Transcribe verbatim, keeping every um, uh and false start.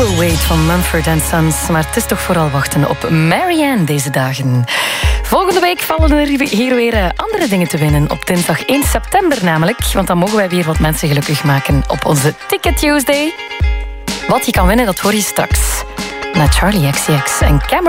Will Wait van Mumford and Sons. Maar het is toch vooral wachten op Marianne deze dagen. Volgende week vallen er hier weer andere dingen te winnen. Op dinsdag één september namelijk. Want dan mogen wij weer wat mensen gelukkig maken op onze Ticket Tuesday. Wat je kan winnen, dat hoor je straks. Na Charlie X C X en Cameron.